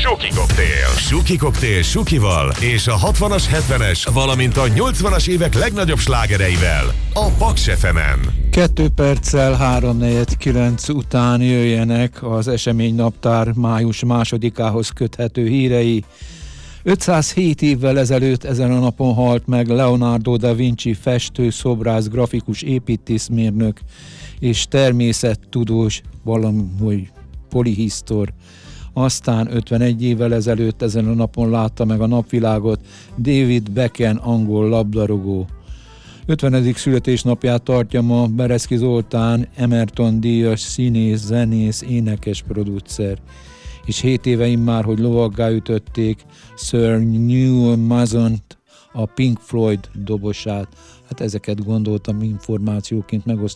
Suki Koktél. Suki Koktél Sukival és a 60-as, 70-es, valamint a 80-as évek legnagyobb slágereivel a Paks FM-en. 2 perccel 3:49 után jöjjenek az eseménynaptár május 2-ához köthető hírei. 507 évvel ezelőtt ezen a napon halt meg Leonardo da Vinci festő, szobrász, grafikus, építészmérnök és természettudós, valahogy polihisztor. Aztán 51 évvel ezelőtt ezen a napon látta meg a napvilágot David Beckham, angol labdarúgó. 50. születésnapját tartja ma Bereszki Zoltán, Emerton díjas színész, zenész, énekes, producer. És 7 éve immár, hogy lovaggá ütötték Sir Newell Mazont, a Pink Floyd dobosát. Hát ezeket gondoltam információként megosztani